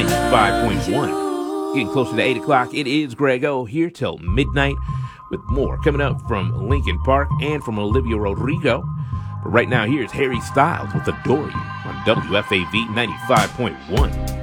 95.1. Getting closer to 8 o'clock, it is Greg O here till midnight with more coming up from Linkin Park and from Olivia Rodrigo. But right now, here's Harry Styles with Adore You on WFAV 95.1.